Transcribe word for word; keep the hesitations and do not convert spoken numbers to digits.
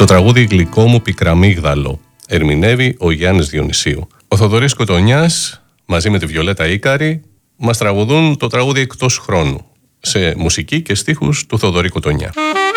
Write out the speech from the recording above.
το τραγούδι «Γλυκό μου πικραμίγδαλο». Ερμηνεύει ο Γιάννης Διονυσίου. Ο Θοδωρής Κοτονιάς μαζί με τη Βιολέτα Ίκαρη μας τραγουδούν το τραγούδι «Εκτός χρόνου» σε μουσική και στίχους του Θοδωρή Κοτονιά.